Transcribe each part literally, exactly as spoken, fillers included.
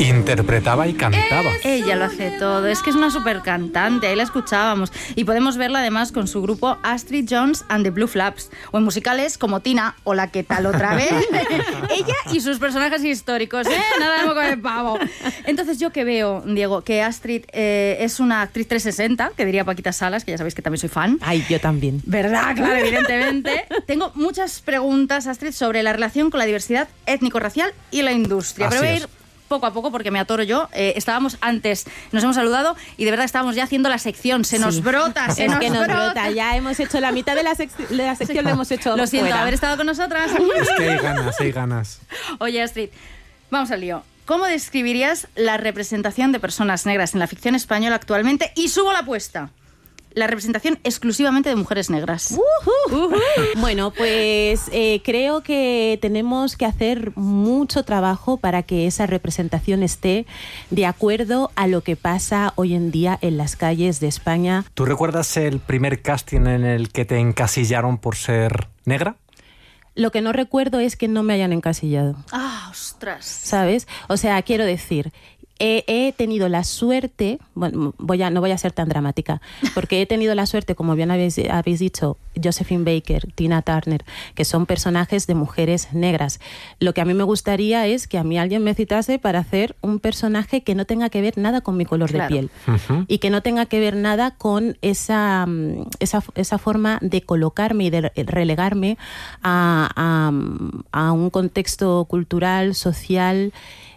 Interpretaba y cantaba. Es... Ella lo hace todo, es que es una súper cantante, ahí la escuchábamos. Y podemos verla además con su grupo Astrid Jones and the Blue Flaps, o en musicales como Tina o La que tal otra vez. Ella y sus personajes históricos, ¿eh? Nada de moco de pavo. Entonces yo que veo, Diego, que Astrid eh, es una actriz trescientos sesenta, que diría Paquita Salas, que ya sabéis que también soy fan. Ay, yo también. ¿Verdad? Claro, evidentemente. Tengo muchas preguntas, Astrid, sobre la relación con la diversidad étnico-racial y la industria. Así Pero voy a es. ir poco a poco porque me atoro yo. Eh, estábamos antes, nos hemos saludado y de verdad estábamos ya haciendo la sección. Se nos Sí. brota, se es nos que nos brota. brota. Ya hemos hecho la mitad de la, sec- de la sección, lo hemos hecho Lo siento, fuera. haber estado con nosotras. Es que hay ganas, hay ganas. Oye, Astrid, vamos al lío. ¿Cómo describirías la representación de personas negras en la ficción española actualmente? Y subo la apuesta. La representación exclusivamente de mujeres negras. Uh-huh. Uh-huh. Bueno, pues eh, creo que tenemos que hacer mucho trabajo para que esa representación esté de acuerdo a lo que pasa hoy en día en las calles de España. ¿Tú recuerdas el primer casting en el que te encasillaron por ser negra? Lo que no recuerdo es que no me hayan encasillado. Ah, ostras. ¿Sabes? O sea, quiero decir, he, he tenido la suerte, bueno, voy a, no voy a ser tan dramática, porque he tenido la suerte, como bien habéis, habéis dicho, Josephine Baker, Tina Turner, que son personajes de mujeres negras. Lo que a mí me gustaría es que a mí alguien me citase para hacer un personaje que no tenga que ver nada con mi color Claro. de piel. Uh-huh. Y que no tenga que ver nada con esa, esa, esa forma de colocarme y de relegarme a, a, a un contexto cultural, social,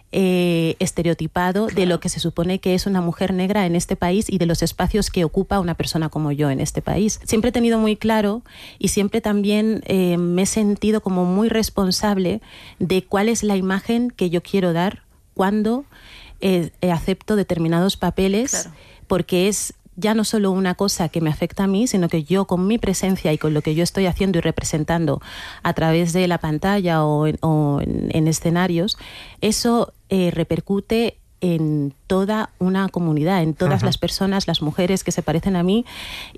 eh, estereotipado, claro, de lo que se supone que es una mujer negra en este país y de los espacios que ocupa una persona como yo en este país. Siempre he tenido muy claro y siempre también eh, me he sentido como muy responsable de cuál es la imagen que yo quiero dar cuando eh, eh, acepto determinados papeles, claro, porque es ya no solo una cosa que me afecta a mí, sino que yo con mi presencia y con lo que yo estoy haciendo y representando a través de la pantalla o en, o en, en escenarios, eso eh, repercute en toda una comunidad, en todas uh-huh. las personas, las mujeres que se parecen a mí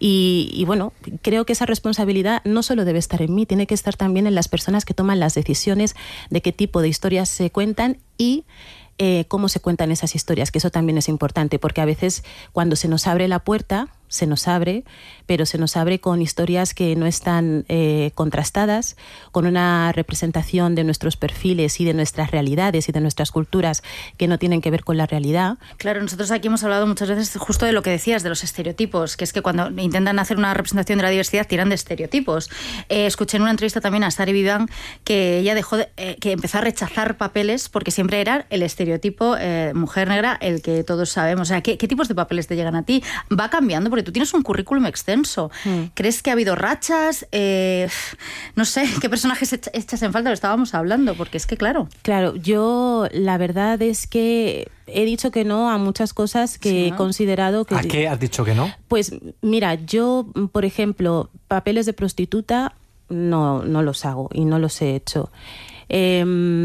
y, y bueno, creo que esa responsabilidad no solo debe estar en mí, tiene que estar también en las personas que toman las decisiones de qué tipo de historias se cuentan y Eh, cómo se cuentan esas historias, que eso también es importante, porque a veces cuando se nos abre la puerta, se nos abre, pero se nos abre con historias que no están eh, contrastadas, con una representación de nuestros perfiles y de nuestras realidades y de nuestras culturas que no tienen que ver con la realidad. Claro, nosotros aquí hemos hablado muchas veces justo de lo que decías, de los estereotipos, que es que cuando intentan hacer una representación de la diversidad tiran de estereotipos. Eh, escuché en una entrevista también a Sari Vivan que ella dejó de, eh, que empezó a rechazar papeles porque siempre era el estereotipo eh, mujer negra el que todos sabemos. O sea, ¿qué, qué tipos de papeles te llegan a ti? Va cambiando porque tú tienes un currículum extenso. Mm. ¿Crees que ha habido rachas? Eh, no sé, ¿qué personajes echas en falta? Lo estábamos hablando, porque es que claro. Claro, yo la verdad es que he dicho que no a muchas cosas que sí, ¿no? he considerado que... ¿A qué has dicho que no? Pues mira, yo, por ejemplo, papeles de prostituta no, no los hago y no los he hecho. Eh,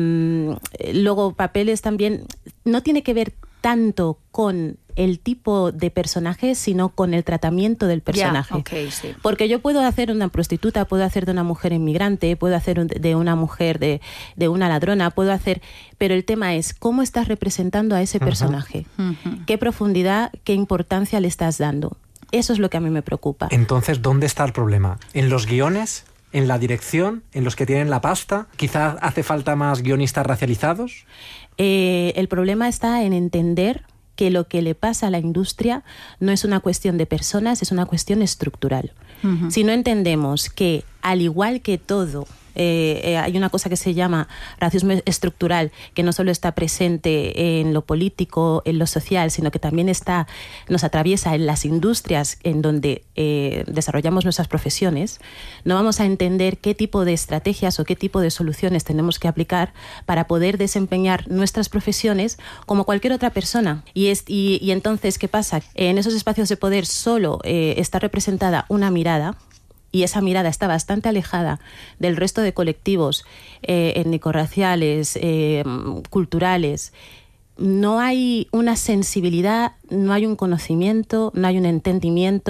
luego, papeles también... No tiene que ver tanto con el tipo de personaje, sino con el tratamiento del personaje. Yeah, okay, sí. Porque yo puedo hacer una prostituta, puedo hacer de una mujer inmigrante, puedo hacer de una mujer, de, de una ladrona, puedo hacer... Pero el tema es cómo estás representando a ese uh-huh. personaje. Uh-huh. ¿Qué profundidad, qué importancia le estás dando? Eso es lo que a mí me preocupa. Entonces, ¿dónde está el problema? ¿En los guiones? ¿En la dirección? ¿En los que tienen la pasta? ¿Quizás hace falta más guionistas racializados? Eh, el problema está en entender que lo que le pasa a la industria no es una cuestión de personas, es una cuestión estructural. Uh-huh. Si no entendemos que, al igual que todo, eh, eh, hay una cosa que se llama racismo estructural, que no solo está presente en lo político, en lo social, sino que también está, nos atraviesa en las industrias en donde eh, desarrollamos nuestras profesiones, no vamos a entender qué tipo de estrategias o qué tipo de soluciones tenemos que aplicar para poder desempeñar nuestras profesiones como cualquier otra persona. Y, es, y, y entonces, ¿qué pasa? En esos espacios de poder solo eh, está representada una mirada, y esa mirada está bastante alejada del resto de colectivos eh, étnico-raciales, eh, culturales. No hay una sensibilidad, no hay un conocimiento, no hay un entendimiento.